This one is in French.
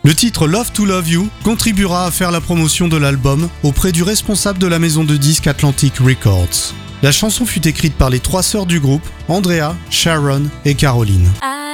Le titre Love to Love You contribuera à faire la promotion de l'album auprès du responsable de la maison de disques Atlantic Records. La chanson fut écrite par les 3 sœurs du groupe, Andrea, Sharon et Caroline.